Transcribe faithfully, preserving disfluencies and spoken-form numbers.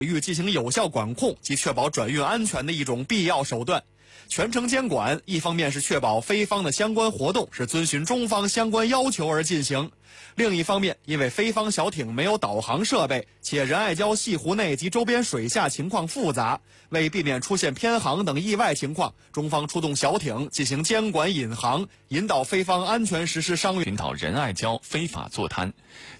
域进行有效管控及确保转运安全的一种必要手段。全程监管，一方面是确保菲方的相关活动是遵循中方相关要求而进行，另一方面，因为菲方小艇没有导航设备，且仁爱礁西湖内及周边水下情况复杂，为避免出现偏航等意外情况，中方出动小艇进行监管引航，引导菲方安全实施商运， 寻讨仁爱礁非法坐滩。